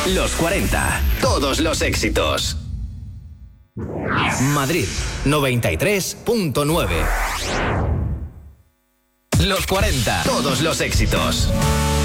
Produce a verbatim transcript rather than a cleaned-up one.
Los cuarenta, todos los éxitos. Madrid, noventa y tres punto nueve. Los cuarenta, todos los éxitos.